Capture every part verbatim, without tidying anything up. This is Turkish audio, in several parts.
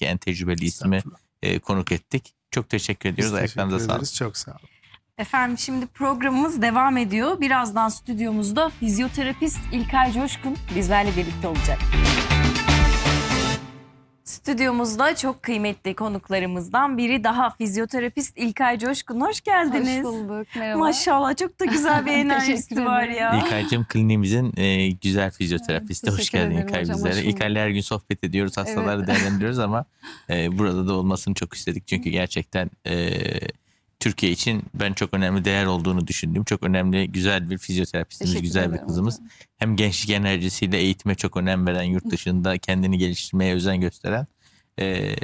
alanındaki en tecrübeli ismi e, konuk ettik. Çok teşekkür ediyoruz. Biz Ayaklarınıza teşekkür sağlık. ederiz. Çok sağ olun. Efendim şimdi programımız devam ediyor. Birazdan stüdyomuzda fizyoterapist İlkay Coşkun bizlerle birlikte olacak. Stüdyomuzda çok kıymetli konuklarımızdan biri daha fizyoterapist İlkay Coşkun. Hoş geldiniz. Hoş bulduk. Merhaba. Maşallah çok da güzel bir enerjisi Teşekkür var ederim. ya. İlkay'cığım kliniğimizin e, güzel fizyoterapisti. Evet, Hoş teşekkür geldin ederim İlkay hocam, bizlere. hoş bulduk. İlkay'la her gün sohbet ediyoruz, hastaları Evet. değerlendiriyoruz ama e, burada da olmasını çok istedik. Çünkü gerçekten e, Türkiye için ben çok önemli değer olduğunu düşündüğüm çok önemli güzel bir fizyoterapistimiz, Teşekkür güzel bir ederim kızımız. hocam. Hem gençlik enerjisiyle eğitime çok önem veren, yurt dışında kendini geliştirmeye özen gösteren e,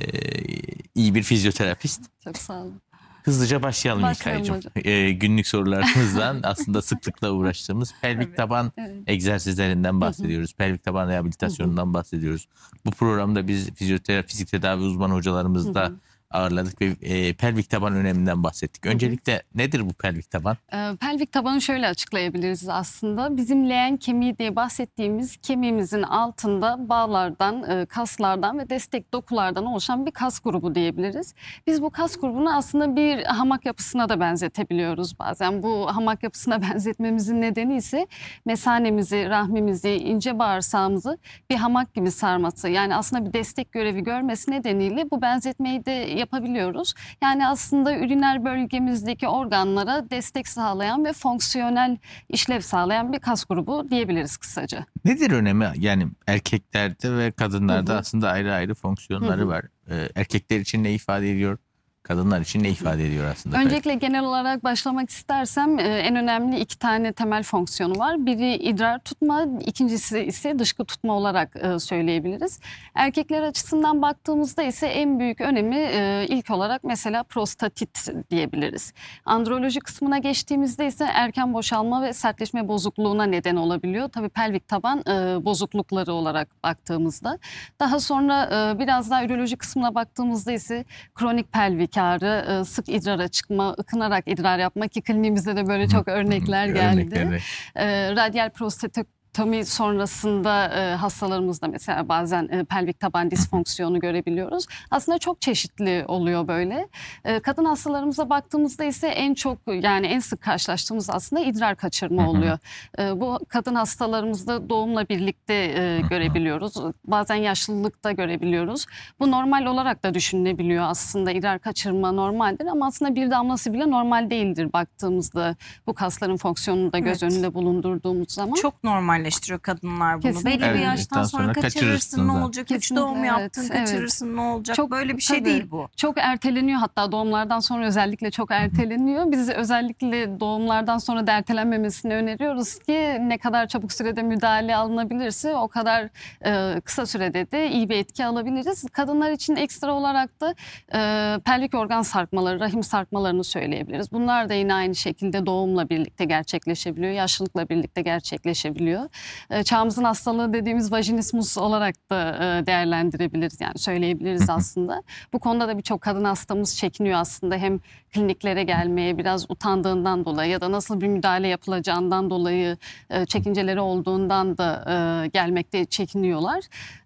iyi bir fizyoterapist. Çok sağ olun. Hızlıca başlayalım Başlayalım İlkay'cığım. hocam. E, günlük sorularımızdan aslında sıklıkla uğraştığımız pelvik taban Evet. egzersizlerinden bahsediyoruz. Pelvik taban rehabilitasyonundan bahsediyoruz. Bu programda biz fizyoterapi, fizik tedavi uzmanı hocalarımızı da ağırladık ve e, pelvik taban öneminden bahsettik. Öncelikle nedir bu pelvik taban? Ee, pelvik tabanı şöyle açıklayabiliriz aslında. Bizim leğen kemiği diye bahsettiğimiz kemiğimizin altında bağlardan, e, kaslardan ve destek dokulardan oluşan bir kas grubu diyebiliriz. Biz bu kas grubunu aslında bir hamak yapısına da benzetebiliyoruz bazen. Bu hamak yapısına benzetmemizin nedeni ise mesanemizi, rahmimizi, ince bağırsağımızı bir hamak gibi sarması. Yani aslında bir destek görevi görmesi nedeniyle bu benzetmeyi de yapabiliyoruz. Yani aslında üriner bölgemizdeki organlara destek sağlayan ve fonksiyonel işlev sağlayan bir kas grubu diyebiliriz kısaca. Nedir önemi? Yani erkeklerde ve kadınlarda Hı hı. aslında ayrı ayrı fonksiyonları Hı hı. var. Ee, erkekler için ne ifade ediyor? Kadınlar için ne ifade ediyor aslında? Öncelikle genel olarak başlamak istersem e, en önemli iki tane temel fonksiyonu var. Biri idrar tutma, ikincisi ise dışkı tutma olarak e, söyleyebiliriz. Erkekler açısından baktığımızda ise en büyük önemi e, ilk olarak mesela prostatit diyebiliriz. Androloji kısmına geçtiğimizde ise erken boşalma ve sertleşme bozukluğuna neden olabiliyor. Tabii pelvik taban e, bozuklukları olarak baktığımızda. Daha sonra e, biraz daha üroloji kısmına baktığımızda ise kronik pelvik ağrı, sık idrara çıkma, ıkınarak idrar yapma ki kliniğimizde de böyle çok örnekler geldi. Örnekleri. E, radyal prostatektomi sonrasında e, hastalarımızda mesela bazen e, pelvik taban disfonksiyonu görebiliyoruz. Aslında çok çeşitli oluyor böyle. E, kadın hastalarımıza baktığımızda ise en çok yani en sık karşılaştığımız aslında idrar kaçırma oluyor. E, bu kadın hastalarımızda doğumla birlikte e, görebiliyoruz. Bazen yaşlılıkta görebiliyoruz. Bu normal olarak da düşünülebiliyor aslında. İdrar kaçırma normaldir ama aslında bir damlası bile normal değildir baktığımızda bu kasların fonksiyonunu da göz Evet. önünde bulundurduğumuz zaman. Çok normalleştiriyor kadınlar bunu. Kesinlikle. Belli bir Evet, yaştan sonra sonra kaçırırsın kaçırırsın ne zaten. olacak? Üç Kesinlikle, doğum evet, yaptın evet. kaçırırsın ne olacak? Çok- Böyle bir şey tabii. değil bu. Çok erteleniyor, hatta doğumlardan sonra özellikle çok erteleniyor. Biz özellikle doğumlardan sonra da ertelenmemesini öneriyoruz ki ne kadar çabuk sürede müdahale alınabilirse o kadar e, kısa sürede de iyi bir etki alabiliriz. Kadınlar için ekstra olarak da e, pelvik organ sarkmaları, rahim sarkmalarını söyleyebiliriz. Bunlar da yine aynı şekilde doğumla birlikte gerçekleşebiliyor, yaşlılıkla birlikte gerçekleşebiliyor. E, çağımızın hastalığı dediğimiz vajinismus olarak da e, değerlendirebiliriz, yani söyleyebiliriz aslında. Bu konuda da birçok kadın hastamız çekiniyor aslında, hem kliniklere gelmeye biraz utandığından dolayı ya da nasıl bir müdahale yapılacağından dolayı e, çekinceleri olduğundan da e, gelmekte çekiniyorlar.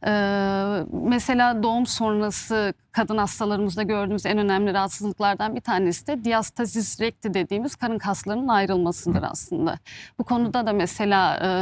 E, mesela doğum sonrası kadın hastalarımızda gördüğümüz en önemli rahatsızlıklardan bir tanesi de diastazis recti dediğimiz karın kaslarının ayrılmasıdır aslında. Bu konuda da mesela e,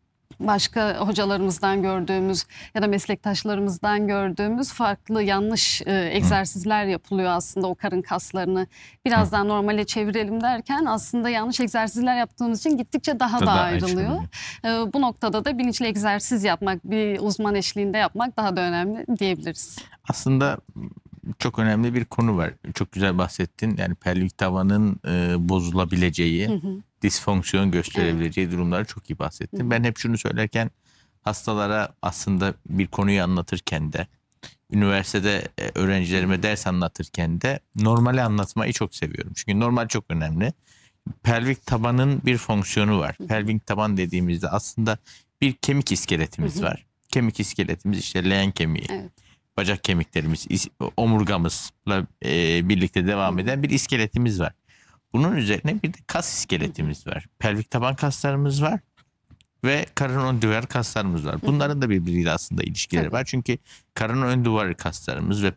başka hocalarımızdan gördüğümüz ya da meslektaşlarımızdan gördüğümüz farklı yanlış e, egzersizler yapılıyor aslında o karın kaslarını biraz daha normale çevirelim derken aslında yanlış egzersizler yaptığımız için gittikçe daha da, Daha ayrılıyor. ayrılıyor. E, bu noktada da bilinçli egzersiz yapmak, bir uzman eşliğinde yapmak daha da önemli diyebiliriz. Aslında çok önemli bir konu var. Çok güzel bahsettin. Yani pelvik tavanın e, bozulabileceği, Hı hı. disfonksiyon gösterebileceği durumları çok iyi bahsettin. Hı hı. Ben hep şunu söylerken hastalara aslında bir konuyu anlatırken de, üniversitede e, öğrencilerime ders anlatırken de normali anlatmayı çok seviyorum. Çünkü normal çok önemli. Pelvik tabanın bir fonksiyonu var. Hı hı. Pelvik taban dediğimizde aslında bir kemik iskeletimiz Hı hı. var. Kemik iskeletimiz işte leğen kemiği. Evet. Bacak kemiklerimiz, is- omurgamızla e, birlikte devam Hı hı. eden bir iskeletimiz var. Bunun üzerine bir de kas iskeletimiz var. Pelvik taban kaslarımız var ve karın ön duvar kaslarımız var. Bunların da birbiriyle aslında ilişkileri Tabii. var. Çünkü karın ön duvar kaslarımız ve